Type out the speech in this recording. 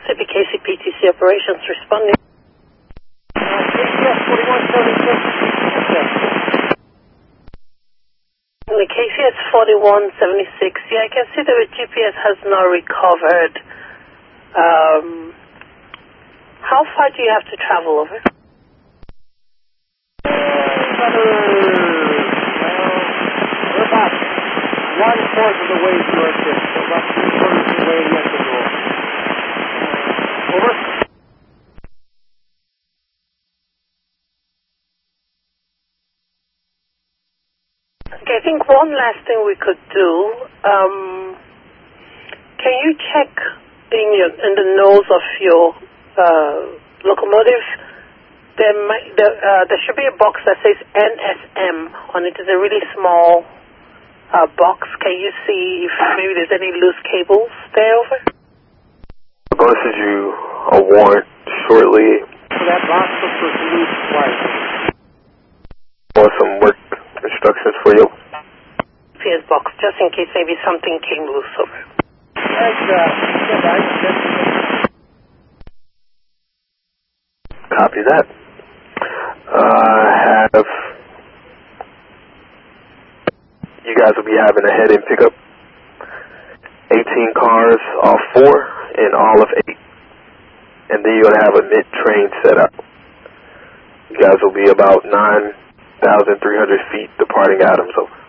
Mississippi KCPTC operations responding. KCS 4176. The KCS 4176, yeah, I can see the GPS has not recovered. How far do you have to travel over? We're about 1/4 of the way to our trip, so about 3/4 of the way yet to go. Over. Okay, I think one last thing we could do, can you check in the nose of your locomotive? There should be a box that says NSM on it. It's a really small box. Can you see if maybe there's any loose cables there over? I'm going to send you a warrant shortly. So that box looks for some loose wires. Want some work instructions for you? GPS box, just in case maybe something came loose over. Copy that. Have you guys will be having a head-in pickup. 18 cars, all 4, and all of 8. And then you're going to have a mid-train set up. You guys will be about 9,300 feet departing Adams. Over.